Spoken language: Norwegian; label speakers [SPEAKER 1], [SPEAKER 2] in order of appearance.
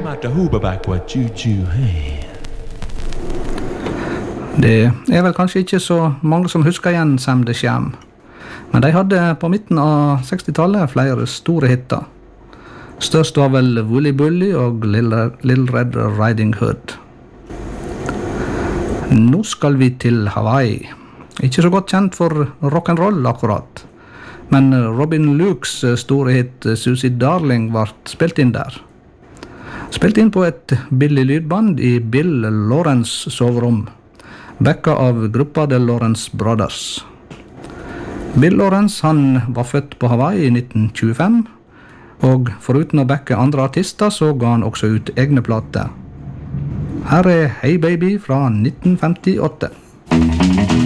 [SPEAKER 1] Det vel kanskje ikke så mange som husker igjen Sam the Sham, men de hadde på midten av 60-tallet flere store hitter. Størst var vel Wooly Bully og Little Red Riding Hood. Nå skal vi til Hawaii. Ikke så godt kjent for rock'n'roll akkurat, men Robin Lukes store hit Susie Darling var spilt inn der. Spilt inn på et billig lydband i Bill Lawrence soverom, backa av gruppa The Lawrence Brothers. Bill Lawrence han var født på Hawaii i 1925, og foruten å backe andre artister så ga han også ut egne plater. Her Hey Baby fra 1958.